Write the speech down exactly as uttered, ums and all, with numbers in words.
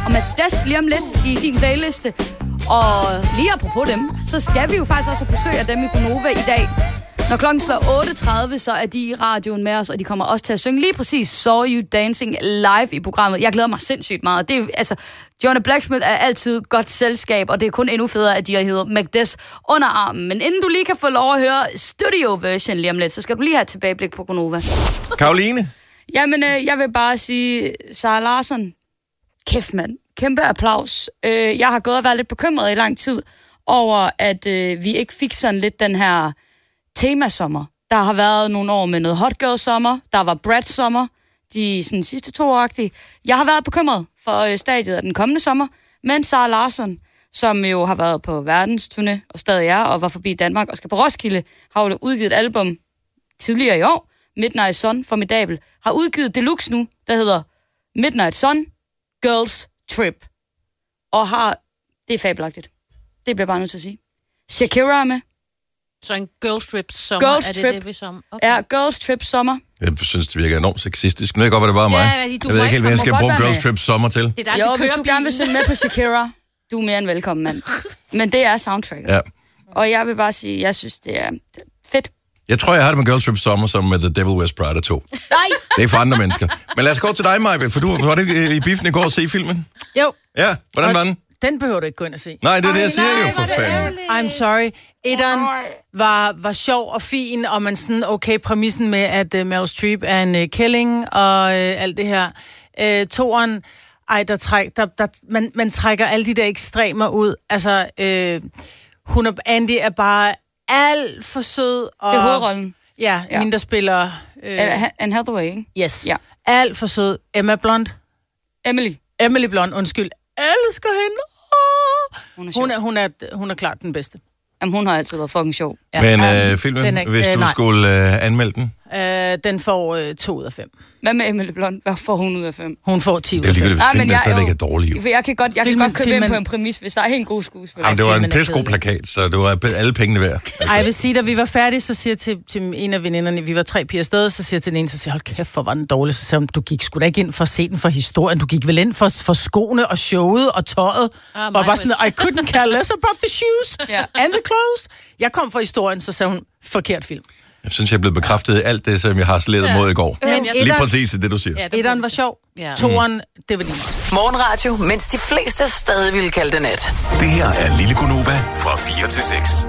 og Maddes lige om lidt i din playliste. Og lige apropos dem, så skal vi jo faktisk også have besøg af dem i Gonova i dag. Når klokken slår otte tredive, så er de i radioen med os, og de kommer også til at synge lige præcis Saw You Dancing live i programmet. Jeg glæder mig sindssygt meget. Det er, altså, Johnny Blacksmith er altid godt selskab, og det er kun endnu federe, at de har hedder Maddes under armen. Men inden du lige kan få lov at høre studio-version lige om lidt, så skal du lige have tilbageblik på Gonova. Karoline? Jamen, øh, jeg vil bare sige, Sara Larsson, kæft mand, kæmpe applaus. Øh, jeg har gået og været lidt bekymret i lang tid over, at øh, vi ikke fik sådan lidt den her temasommer. Der har været nogle år med noget Hot Girl sommer, der var Brad sommer, de sådan, sidste to år-agtige. Jeg har været bekymret for øh, stadiet af den kommende sommer, men Sara Larsson, som jo har været på verdensturné og stadig er, og var forbi Danmark og skal på Roskilde, har jo udgivet et album tidligere i år, Midnight Sun, formidabel, har udgivet deluxe nu, der hedder Midnight Sun, Girls Trip. Og har, det er fabelagtigt. Det bliver bare nødt til at sige. Shakira er med. Så en Girls Trip sommer, Girls er det trip. det, vi som? Okay. Ja, Girls Trip sommer. Jeg synes, det virker enormt sexistisk. Nu ved jeg godt, hvad det var mig. Ja, du jeg må ved ikke helt, hvad jeg skal må bruge godt være Girls med. Trip sommer til. Det er der, Jo, hvis du gerne vil synge med på Shakira, du er mere end velkommen, mand. Men det er soundtracket. Ja. Og jeg vil bare sige, jeg synes, det er fedt. Jeg tror, jeg har det med Girls Trip sommer som med The Devil Wears Prada to. Nej! Det er for andre mennesker. Men lad os gå til dig, Majbet, for du var det i biffen i går at se filmen? Jo. Ja, hvordan var den? Den behøver du ikke gå ind og se. Nej, det er det, jeg siger jo, for fanden. I'm sorry. Etteren var, var sjov og fin, og man sådan, okay, præmissen med, at uh, Meryl Streep er en uh, killing, og uh, alt det her. Uh, toeren, ej, der træk, der, der, man, man trækker alle de der ekstremer ud. Altså, uh, hun og Andy er bare alt for sød. Og, Det er hovedrollen. Ja, Ja. hende, der spiller... Uh, Anne Hathaway, ikke? yes. Ja. Alt for sød. Emma Blunt. Emily. Emily Blunt, undskyld. Elsker hende. Oh. Hun er, Hun er, hun, er, hun er klart den bedste. Jamen, hun har altid været fucking sjov. Ja. Men Um, øh, filmen, den er- hvis øh, du nej. skulle øh, anmelde den, Øh, den får øh, to ud af fem. Hvad med Emily Blunt? Hvad får hun ud af fem? Hun får ti ud det er af jo fem. ligegyldigt, Ah, hvis men filmen jeg er stadigvæk jo- er dårlig. Jo. For jeg kan godt, jeg Filmen- kan godt købe ind filmen- på en præmis, hvis der er helt god skuespiller. Jamen, det var en filmen er pissegod kedelig. plakat, så det var alle pengene værd. Ej, jeg vil sige, da vi var færdige, så siger jeg til, til en af veninderne, vi var tre piger afsted, så siger jeg til den ene, så siger jeg, hold kæft, hvor var den dårlig. Så siger hun, du gik sgu da ikke ind for at se den for historien, du gik vel ind for, for skoene og showet og tøjet. Ah, og bare sådan, I couldn't care less about the shoes Ja. and the clothes. Jeg kom for historien, så sagde hun, forkert film. Jeg synes, jeg er blevet bekræftet i alt det, som jeg har slædet mod i går. Men Lige etteren, præcis det, du siger. Ja, det etteren var sjov, Ja. toeren, det var lige. Morgenradio, mens de fleste stadig ville kalde det nat. Det her er Lille Gonova fra fire til seks.